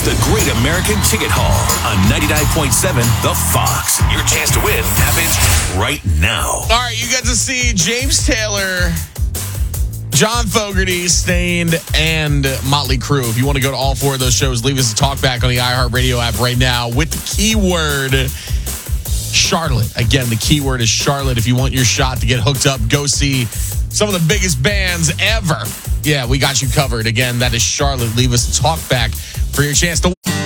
It's the Great American Ticket Haul on 99.7 The Fox. Your chance to win happens right now. All right, you got to see James Taylor, John Fogerty, Stained, and Motley Crue. If you want to go to all four of those shows, leave us a talkback on the iHeartRadio app right now with the keyword Charlotte. Again, the keyword is Charlotte. If you want your shot to get hooked up, go see some of the biggest bands ever. Yeah, we got you covered. Again, that is Charlotte. Leave us a talkback for your chance to win.